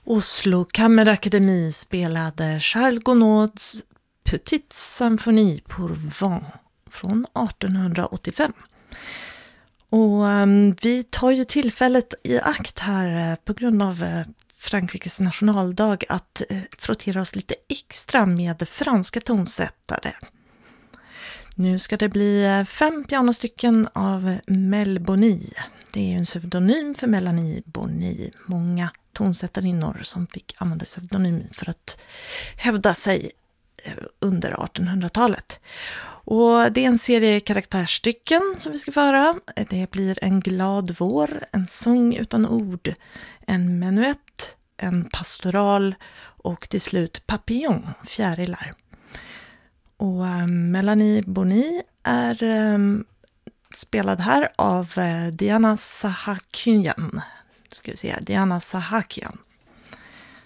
Oslo Kammerakademi spelade Charles Gounod's Petite Symphonie pour vent från 1885. Och vi tar ju tillfället i akt här på grund av Frankrikes nationaldag att frottera oss lite extra med franska tonsättare. Nu ska det bli 5 pianostycken av Mel Boni. Det är en pseudonym för Melanie Boni. Många tonsättarinnor som fick använda pseudonym för att hävda sig under 1800-talet. Och det är en serie karaktärsstycken som vi ska föra. Det blir en glad vår, en sång utan ord, en menuett, en pastoral och till slut papillon, fjärilar. Och Melanie Boni är spelad här av Diana Sahakian. Diana Sahakian.